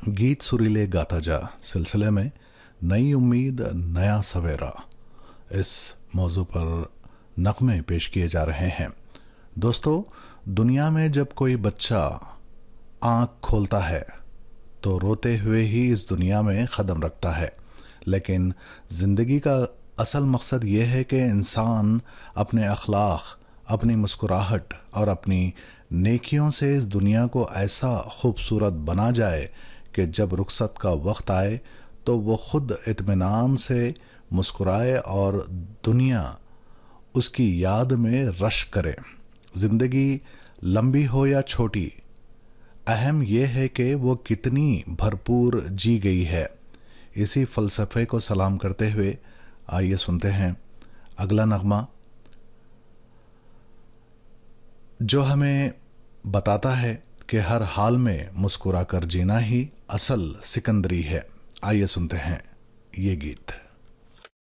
गीत सुरीले गाता जा सिलसिले में नई उम्मीद नया सवेरा, इस मौजू पर नगमे पेश किए जा रहे हैं। दोस्तों, दुनिया में जब कोई बच्चा आँख खोलता है तो रोते हुए ही इस दुनिया में कदम रखता है, लेकिन ज़िंदगी का असल मकसद ये है कि इंसान अपने अखलाक, अपनी मुस्कुराहट और अपनी नेकियों से इस दुनिया को ऐसा खूबसूरत बना जाए कि जब रुखसत का वक्त आए तो वो खुद इत्मीनान से मुस्कुराए और दुनिया उसकी याद में रश करे। ज़िंदगी लंबी हो या छोटी, अहम यह है कि वो कितनी भरपूर जी गई है। इसी फ़लसफ़े को सलाम करते हुए आइए सुनते हैं अगला नगमा, जो हमें बताता है कि हर हाल में मुस्कुराकर जीना ही असल सिकंदरी है। आइए सुनते हैं ये गीत।